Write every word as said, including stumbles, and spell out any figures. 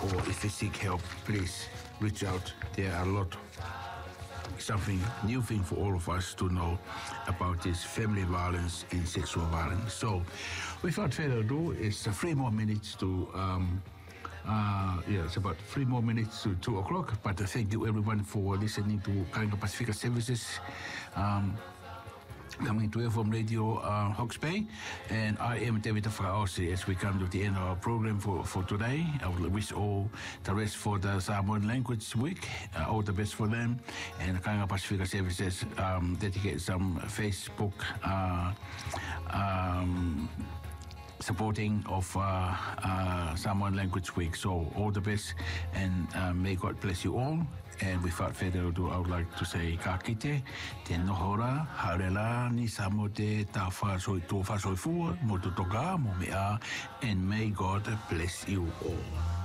or if you seek help, please reach out. There are a lot, something, new thing for all of us to know about this family violence and sexual violence. So, without further ado, it's three more minutes to, um, uh, yeah, it's about three more minutes to two o'clock. But uh, thank you everyone for listening to Kainga Pacifica Services. Um, Coming to you from Radio uh, Hawke's Bay, and I am David Fraose. As we come to the end of our program for, for today, I would wish all the rest for the Samoan Language Week, uh, all the best for them, and Kainga Pacifica Services um, dedicate some Facebook uh, um, supporting of uh, uh, Samoan Language Week. So all the best, and uh, may God bless you all. And without further ado, I would like to say ka kite, te nohora, harela ni samo te ta whasoi tō whasoi fua, mo te toka, mo mea, and may God bless you all.